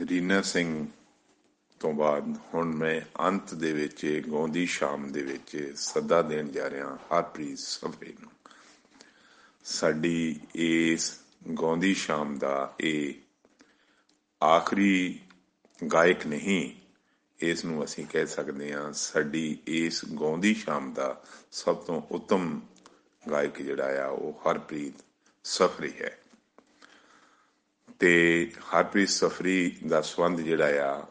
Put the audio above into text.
ਰੀਨਾ ਸਿੰਘ ਤੋਂ ਬਾਅਦ ਹੁਣ ਮੈਂ ਅੰਤ ਦੇ ਵਿੱਚ ਗਾਉਂਦੀ ਸ਼ਾਮ ਦੇ ਵਿੱਚ ਸੱਦਾ ਦੇਣ ਜਾ ਰਿਹਾ ਹਰਪ੍ਰੀਤ ਸਭਰੇ ਨੂੰ। ਸਾਡੀ ਇਸ ਗਾਉਂਦੀ ਸ਼ਾਮ ਦਾ ਇਹ ਆਖਰੀ ਗਾਇਕ ਨਹੀਂ, ਇਸ ਨੂੰ ਅਸੀਂ ਕਹਿ ਸਕਦੇ ਹਾਂ ਸਾਡੀ ਇਸ ਗਾਉਂਦੀ ਸ਼ਾਮ ਦਾ ਸਭ ਤੋਂ ਉੱਤਮ ਗਾਇਕ ਜਿਹੜਾ ਆ ਉਹ ਹਰਪ੍ਰੀਤ ਸਫਰੀ ਹੈ। ਅਤੇ ਹਰਪ੍ਰੀਤ ਸਫਰੀ ਦਾ ਸੰਬੰਧ ਜਿਹੜਾ ਆ